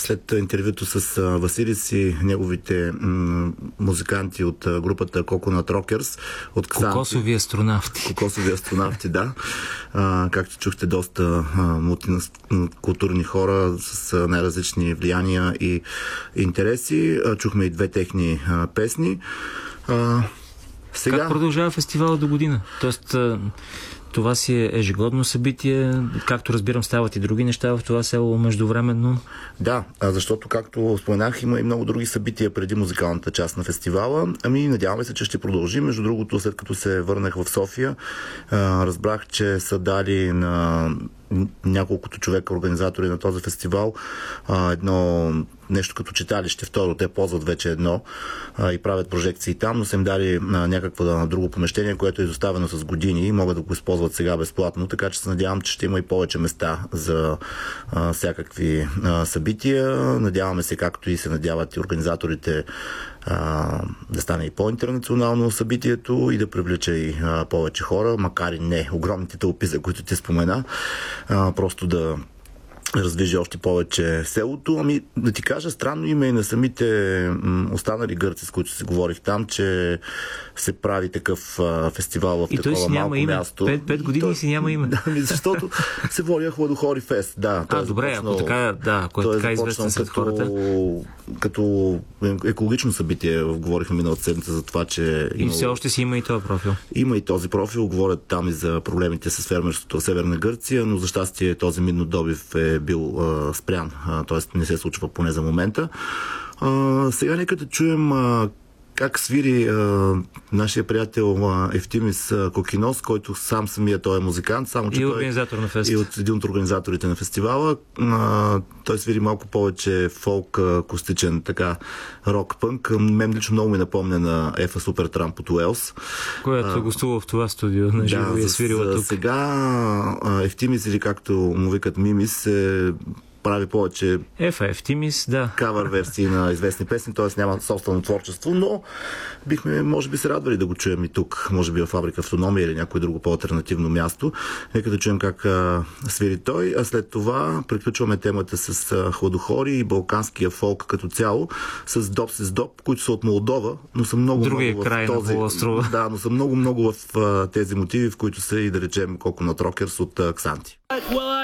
след интервюто с Василис и неговите музиканти от групата Coconut Rockers от Ксанти. Кокосови астронавти. Кокосови астронавти, да. Както чухте, доста мултикултурни хора с най-различни влияния и интереси. Чухме и две техни песни. Сега... Как продължава фестивала до година? Тоест, това си е ежегодно събитие, както разбирам, стават и други неща в това село междувременно. Да, защото, както споменах, има и много други събития преди музикалната част на фестивала. Надяваме се, че ще продължим. Между другото, след като се върнах в София, разбрах, че са дали на няколкото човека, организатори на този фестивал, едно нещо като читалище, второ, те ползват вече едно и правят прожекции там, но са им дали някакво друго помещение, което е изоставено с години и могат да го използват сега безплатно, така че се надявам, че ще има и повече места за всякакви събития. Надяваме се, както и се надяват и организаторите, да стане и по-интернационално събитието и да привлече и повече хора, макар и не огромните тълпи, за които ти спомена, просто да раздвижи още повече селото. Да ти кажа, странно има и на самите останали гърци, с които се говорих там, че се прави такъв фестивал в и такова малко място. 5 години си няма име. Да, защото се води Хладохори фест. Да, добре, ако така, ако е така известен сред хората. Като екологично събитие, говорихме миналата седмица за това, че... И все още си има и този профил. Има и този профил, говорят там и за проблемите с фермерството в Северна Гърция, но за щастие този миннодобив е бил спрян, т.е. не се случва поне за момента. Сега нека да чуем как свири нашия приятел Ефтимис Кокинос, който самия той е музикант, само че и организатор на фест. И от един от организаторите на фестивала. Той свири малко повече фолк, акустичен, така, рок-пънк. Мен лично много ми напомня на Ефа Супертрамп от Уелс, която гостува в това студио на живо и е свирила тук. Сега Ефтимис, или както му викат Мимис, прави повече Ефтимис, да, кавър версии на известни песни, т.е. няма собствено творчество, но бихме, може би, се радвали да го чуем и тук, може би в Фабрика Автономия или някое друго по-алтернативно място. Нека да чуем как свири той, а след това приключваме темата с Хладохори и балканския фолк като цяло, с Доп, които са от Молдова, но са много край в този... на полуострова. Да, но са много в тези мотиви, в които са и, да речем, Coconut Rockers от Ксанти.